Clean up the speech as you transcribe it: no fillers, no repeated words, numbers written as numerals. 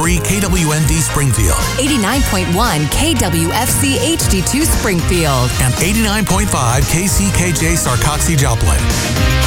KWND Springfield, 89.1 KWFC HD2 Springfield, and 89.5 KCKJ Sarcoxie Joplin.